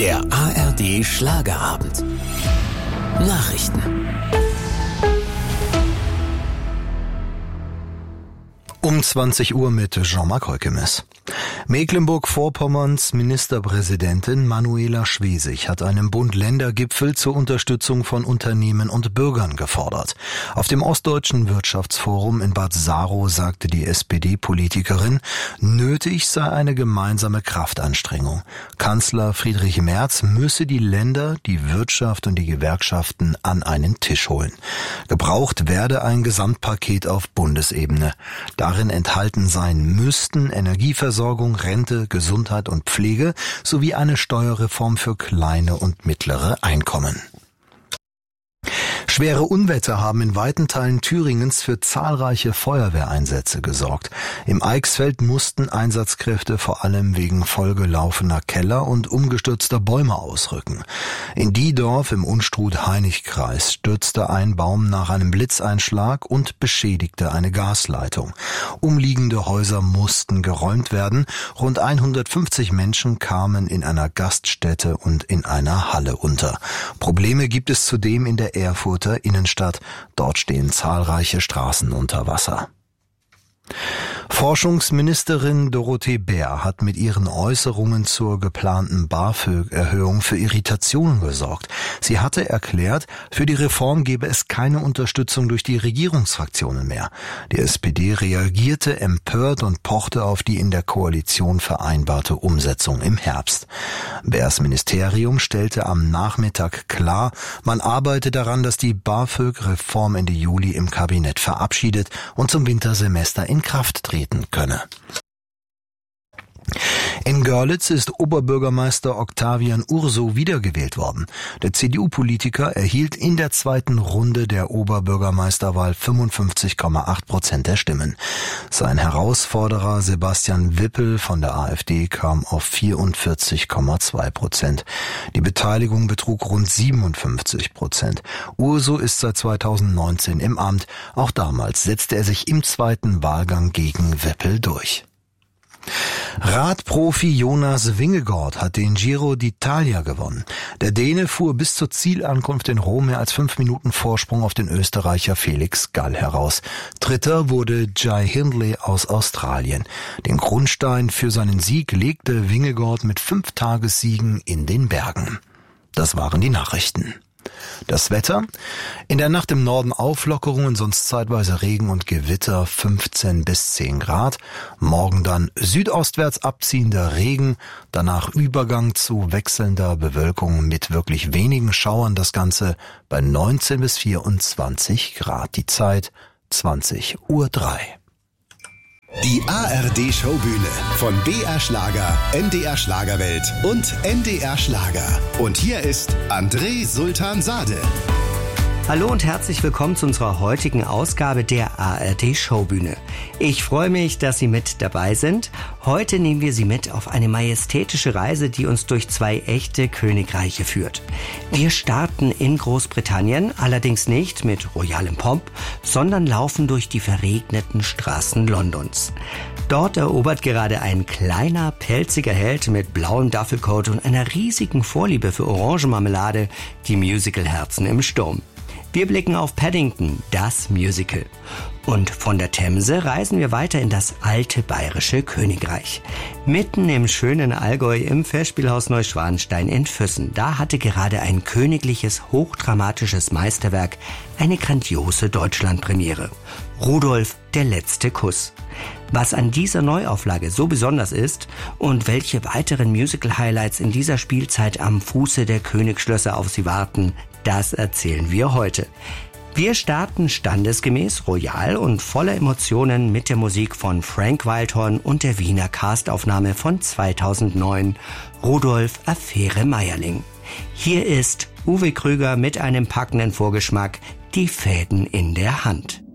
Der ARD Schlagerabend. Nachrichten. Um 20 Uhr mit Jean-Marc Heukemes. Mecklenburg-Vorpommerns Ministerpräsidentin Manuela Schwesig hat einen Bund-Länder-Gipfel zur Unterstützung von Unternehmen und Bürgern gefordert. Auf dem Ostdeutschen Wirtschaftsforum in Bad Saro sagte die SPD-Politikerin, nötig sei eine gemeinsame Kraftanstrengung. Kanzler Friedrich Merz müsse die Länder, die Wirtschaft und die Gewerkschaften an einen Tisch holen. Gebraucht werde ein Gesamtpaket auf Bundesebene. Darin enthalten sein müssten Energieversorgung, Rente, Gesundheit und Pflege sowie eine Steuerreform für kleine und mittlere Einkommen. Schwere Unwetter haben in weiten Teilen Thüringens für zahlreiche Feuerwehreinsätze gesorgt. Im Eichsfeld mussten Einsatzkräfte vor allem wegen vollgelaufener Keller und umgestürzter Bäume ausrücken. In Diedorf im Unstrut-Hainich-Kreis stürzte ein Baum nach einem Blitzeinschlag und beschädigte eine Gasleitung. Umliegende Häuser mussten geräumt werden. Rund 150 Menschen kamen in einer Gaststätte und in einer Halle unter. Probleme gibt es zudem in der Erfurter Innenstadt. Dort stehen zahlreiche Straßen unter Wasser. Forschungsministerin Dorothee Bär hat mit ihren Äußerungen zur geplanten BAföG-Erhöhung für Irritationen gesorgt. Sie hatte erklärt, für die Reform gebe es keine Unterstützung durch die Regierungsfraktionen mehr. Die SPD reagierte empört und pochte auf die in der Koalition vereinbarte Umsetzung im Herbst. Bärs Ministerium stellte am Nachmittag klar, man arbeite daran, dass die BAföG-Reform Ende Juli im Kabinett verabschiedet und zum Wintersemester in Kraft treten könne. In Görlitz ist Oberbürgermeister Octavian Urso wiedergewählt worden. Der CDU-Politiker erhielt in der zweiten Runde der Oberbürgermeisterwahl 55,8% der Stimmen. Sein Herausforderer Sebastian Wippel von der AfD kam auf 44,2%. Die Beteiligung betrug rund 57%. Urso ist seit 2019 im Amt. Auch damals setzte er sich im zweiten Wahlgang gegen Wippel durch. Radprofi Jonas Vingegaard hat den Giro d'Italia gewonnen. Der Däne fuhr bis zur Zielankunft in Rom mehr als 5 Minuten Vorsprung auf den Österreicher Felix Gall heraus. Dritter wurde Jai Hindley aus Australien. Den Grundstein für seinen Sieg legte Vingegaard mit 5 Tagessiegen in den Bergen. Das waren die Nachrichten. Das Wetter? In der Nacht im Norden Auflockerungen, sonst zeitweise Regen und Gewitter, 15 bis 10 Grad. Morgen dann südostwärts abziehender Regen, danach Übergang zu wechselnder Bewölkung mit wirklich wenigen Schauern, das Ganze bei 19 bis 24 Grad. Die Zeit 20:03 Uhr. Die ARD-Showbühne von BR Schlager, NDR Schlagerwelt und NDR Schlager. Und hier ist André Sultan-Sade. Hallo und herzlich willkommen zu unserer heutigen Ausgabe der ARD-Showbühne. Ich freue mich, dass Sie mit dabei sind. Heute nehmen wir Sie mit auf eine majestätische Reise, die uns durch 2 echte Königreiche führt. Wir starten in Großbritannien, allerdings nicht mit royalem Pomp, sondern laufen durch die verregneten Straßen Londons. Dort erobert gerade ein kleiner, pelziger Held mit blauem Duffelcoat und einer riesigen Vorliebe für Orangenmarmelade die Musical-Herzen im Sturm. Wir blicken auf Paddington, das Musical. Und von der Themse reisen wir weiter in das alte bayerische Königreich. Mitten im schönen Allgäu im Festspielhaus Neuschwanstein in Füssen. Da hatte gerade ein königliches, hochdramatisches Meisterwerk eine grandiose Deutschlandpremiere. Rudolf, der letzte Kuss. Was an dieser Neuauflage so besonders ist und welche weiteren Musical-Highlights in dieser Spielzeit am Fuße der Königsschlösser auf Sie warten, das erzählen wir heute. Wir starten standesgemäß, royal und voller Emotionen mit der Musik von Frank Wildhorn und der Wiener Castaufnahme von 2009, Rudolf Affäre Meierling. Hier ist Uwe Krüger mit einem packenden Vorgeschmack, die Fäden in der Hand.